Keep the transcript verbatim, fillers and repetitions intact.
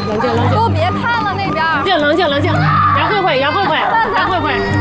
冷静冷静， 都别看了那边。 冷静冷静冷静。杨慧慧，杨慧慧，杨慧慧。